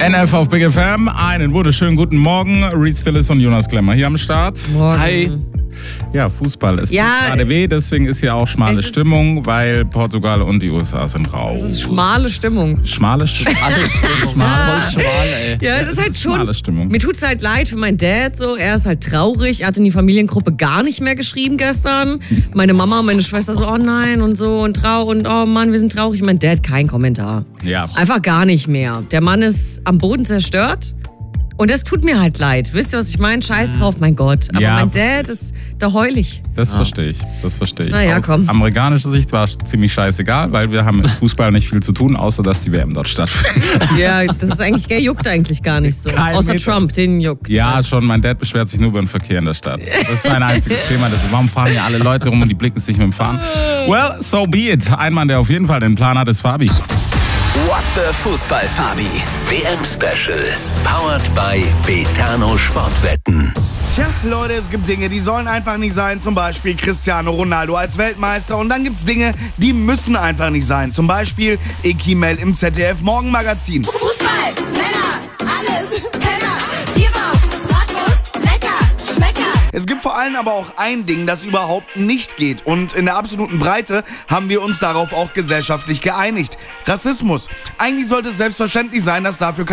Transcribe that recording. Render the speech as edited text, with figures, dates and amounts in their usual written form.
NF auf Big FM, einen wunderschönen guten Morgen. Reese Phyllis und Jonas Klemmer hier am Start. Morgen. Hi. Ja, Fußball ist Ja, gerade weh, deswegen ist hier auch schmale es ist- Stimmung, weil Portugal und die USA sind raus. Das ist schmale Stimmung. Schmale Stimmung. Alles Stimmung. Voll schmal, ey. Ja, es ist halt schon. Schmale Stimmung. Mir tut's halt leid für meinen Dad so. Er ist halt traurig. Er hat in die Familiengruppe gar nicht mehr geschrieben gestern. Meine Mama und meine Schwester so, oh nein und so und und oh Mann, wir sind traurig. Mein Dad kein Kommentar. Ja. Einfach gar nicht mehr. Der Mann ist am Boden zerstört. Und das tut mir halt leid. Wisst ihr, was ich meine? Scheiß drauf, mein Gott. Aber Ja. mein Dad ist da heulig. Das verstehe ich. Das verstehe ich. Na ja, Aus komm. amerikanischer Sicht war es ziemlich scheißegal, weil wir haben mit Fußball nicht viel zu tun, außer dass die WM dort stattfindet. Ja, das ist eigentlich, der juckt eigentlich gar nicht so. Kein Außer Meter. Trump, den juckt. Ja, schon. Mein Dad beschwert sich nur über den Verkehr in der Stadt. Das ist sein einziges Thema. Warum fahren hier alle Leute rum und die blicken sich mit dem Fahren? Well, so be it. Ein Mann, der auf jeden Fall den Plan hat, ist Fabi. What the Fußball, Fabi? WM-Special. Powered by Betano Sportwetten. Tja, Leute, es gibt Dinge, die sollen einfach nicht sein. Zum Beispiel Cristiano Ronaldo als Weltmeister. Und dann gibt's Dinge, die müssen einfach nicht sein. Zum Beispiel Ekimel im ZDF-Morgenmagazin. Fußball, Männer, alles, Penner, Bierwurf, Bratwurst, lecker, Schmecker. Es gibt vor allem aber auch ein Ding, das überhaupt nicht geht. Und in der absoluten Breite haben wir uns darauf auch gesellschaftlich geeinigt. Rassismus. Eigentlich sollte es selbstverständlich sein, dass dafür